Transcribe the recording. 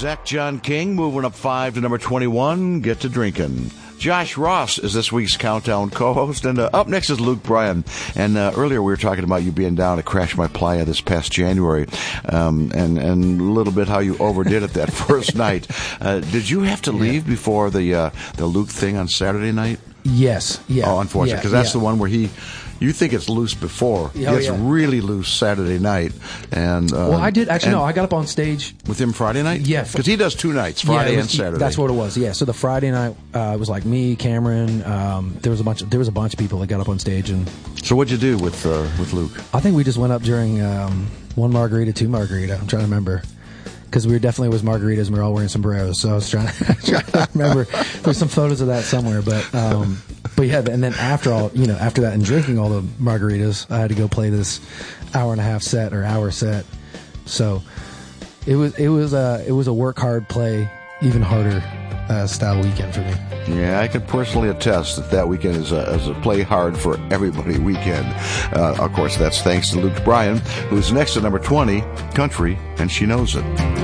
Zach John King moving up 5 to number 21, Get to Drinkin'. Josh Ross is this week's Countdown co-host, and up next is Luke Bryan. And earlier we were talking about you being down at Crash My Playa this past January, and a little bit how you overdid it that first night. Did you have to leave before the Luke thing on Saturday night? Yes. Yeah. Oh, unfortunately, because that's the one where you think it's loose before. It's really loose Saturday night. And well, I did actually. No, I got up on stage with him Friday night. Yeah, because he does 2 nights, Friday and Saturday. That's what it was. Yeah. So the Friday night it was like me, Cameron. There was a bunch of people that got up on stage. And so what'd you do with Luke? I think we just went up during 1 margarita, 2 margarita. I'm trying to remember. Because we definitely was margaritas and we were all wearing sombreros, so I was trying to remember. There's some photos of that somewhere, but yeah. And then after that and drinking all the margaritas, I had to go play this hour set. So it was a work hard, play even harder style weekend for me. Yeah, I can personally attest that weekend is a play hard for everybody weekend. Of course, that's thanks to Luke Bryan, who's next at number 20, Country, and She Knows It.